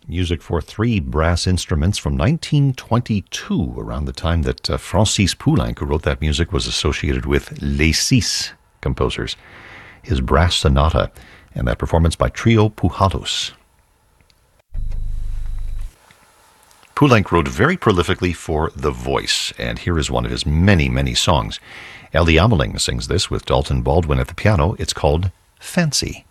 Music for three brass instruments from 1922, around the time that Francis Poulenc, who wrote that music, was associated with Les Six composers. His brass sonata, and that performance by Trio Pujados. Poulenc wrote very prolifically for The Voice, and here is one of his many, many songs. Ellie Ameling sings this with Dalton Baldwin at the piano. It's called Fancy.